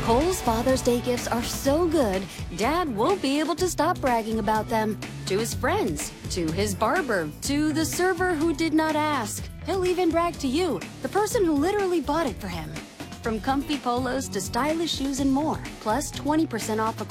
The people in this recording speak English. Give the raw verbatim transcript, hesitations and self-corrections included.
Kohl's Father's Day gifts are so good, Dad won't be able to stop bragging about them. To his friends, to his barber, to the server who did not ask. He'll even brag to you, the person who literally bought it for him. From comfy polos to stylish shoes and more, plus twenty percent off